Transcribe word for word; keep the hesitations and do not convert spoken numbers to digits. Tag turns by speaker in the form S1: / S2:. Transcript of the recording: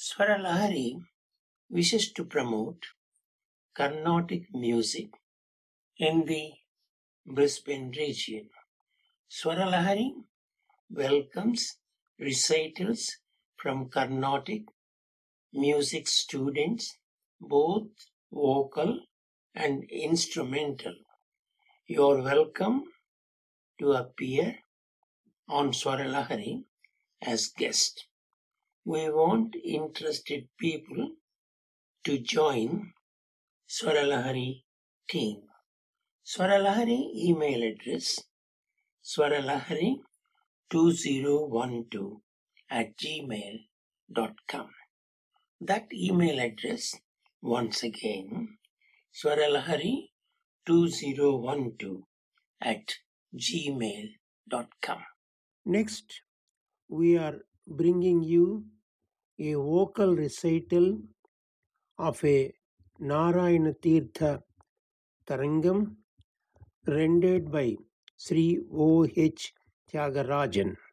S1: Swaralahari wishes to promote Carnatic music in the Brisbane region. Swaralahari welcomes recitals from Carnatic music students, both vocal and instrumental. You are welcome to appear on Swaralahari as guest. We want interested people to join Swaralahari team. Swaralahari email address swaralahari two zero one two at gmail dot com. That email address once again swaralahari two zero one two at gmail dot com.
S2: Next, we are bringing you a vocal recital of a Narayana Tirtha Tarangam rendered by Sri O H Tyagarajan.